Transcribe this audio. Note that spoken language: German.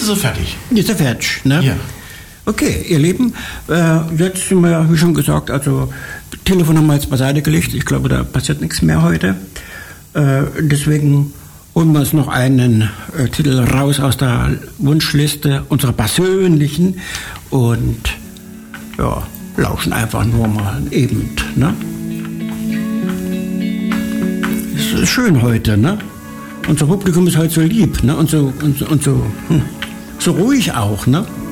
ist er fertig. Jetzt ist er fertig, ne? Ja. Okay, ihr Lieben, jetzt sind wir ja, wie schon gesagt, also Telefon haben wir jetzt beiseite gelegt. Ich glaube, da passiert nichts mehr heute. Deswegen holen wir uns noch einen Titel raus aus der Wunschliste unserer persönlichen und ja, lauschen einfach nur mal eben, ne? Es ist schön heute, ne? Unser Publikum ist heute so lieb, ne? Und so ruhig auch, ne?